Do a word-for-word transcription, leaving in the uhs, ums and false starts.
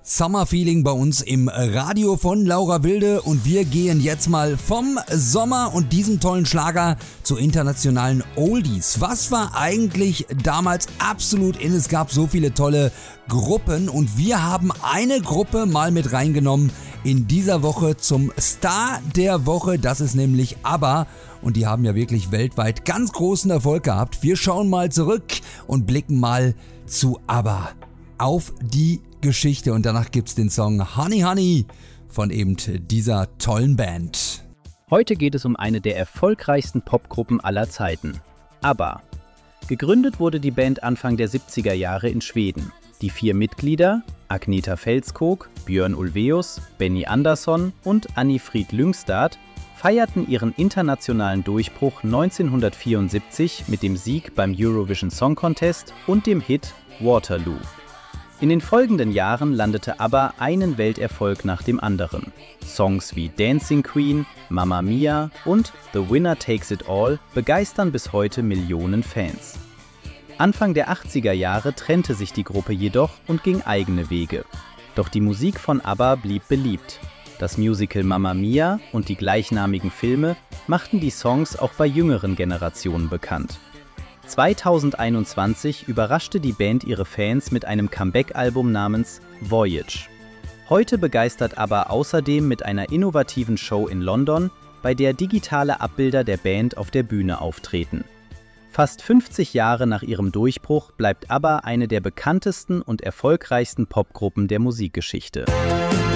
Summer Feeling bei uns im Radio von Laura Wilde und wir gehen jetzt mal vom Sommer und diesem tollen Schlager zu internationalen Oldies. Was war eigentlich damals absolut in? Es gab so viele tolle Gruppen und wir haben eine Gruppe mal mit reingenommen in dieser Woche zum Star der Woche. Das ist nämlich ABBA und die haben ja wirklich weltweit ganz großen Erfolg gehabt. Wir schauen mal zurück und blicken mal zu ABBA auf die Geschichte und danach gibt's den Song Honey Honey von eben dieser tollen Band. Heute geht es um eine der erfolgreichsten Popgruppen aller Zeiten, ABBA. Gegründet wurde die Band Anfang der siebziger Jahre in Schweden. Die vier Mitglieder, Agneta Fältskog, Björn Ulvaeus, Benny Andersson und Anni-Frid Lyngstad, feierten ihren internationalen Durchbruch neunzehnhundertvierundsiebzig mit dem Sieg beim Eurovision Song Contest und dem Hit Waterloo. In den folgenden Jahren landete ABBA einen Welterfolg nach dem anderen. Songs wie Dancing Queen, Mamma Mia und The Winner Takes It All begeistern bis heute Millionen Fans. Anfang der achtziger Jahre trennte sich die Gruppe jedoch und ging eigene Wege. Doch die Musik von ABBA blieb beliebt. Das Musical Mamma Mia und die gleichnamigen Filme machten die Songs auch bei jüngeren Generationen bekannt. zweitausendeinundzwanzig überraschte die Band ihre Fans mit einem Comeback-Album namens Voyage. Heute begeistert ABBA außerdem mit einer innovativen Show in London, bei der digitale Abbilder der Band auf der Bühne auftreten. Fast fünfzig Jahre nach ihrem Durchbruch bleibt ABBA eine der bekanntesten und erfolgreichsten Popgruppen der Musikgeschichte.